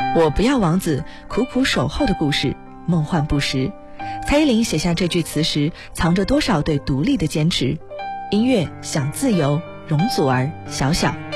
我不要王子，苦苦守候的故事，梦幻不实。蔡依林写下这句词时，藏着多少对独立的坚持？音乐想自由，容祖儿、小小。